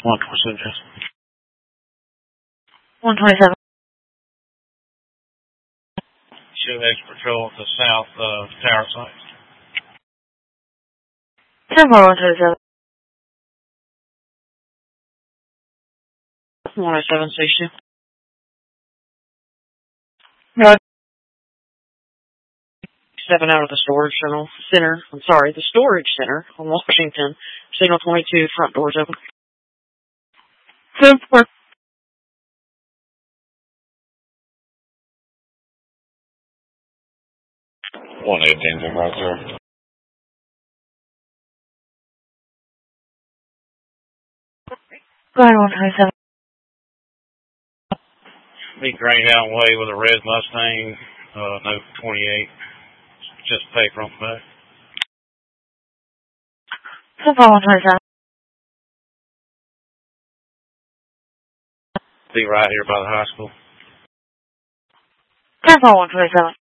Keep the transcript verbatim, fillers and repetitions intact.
one twenty-seven, Justin. one twenty-seven. Show extra patrol at the south uh, tower site. ten four one twenty-seven. one oh seven, station. No. Stepping out of the storage center. Center. I'm sorry, the storage center on Washington. Signal twenty-two, front doors open. ten four. one eighteen, Jim, right, sir. Go ahead, one twenty-seven. Meet Greyhound Way with a red Mustang, uh, note twenty-eight. Just paper on the back. ten four one twenty-seven. Be right here by the high school. ten four one twenty-seven.